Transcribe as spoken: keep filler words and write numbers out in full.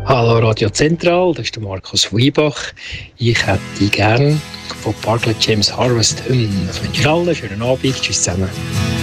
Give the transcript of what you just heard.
Hallo Radio Zentral, das ist der Markus Wiebach. Ich hätte gerne von Parklet James Harvest Hymn. Ich wünsche allen einen schönen Abend. Tschüss zusammen.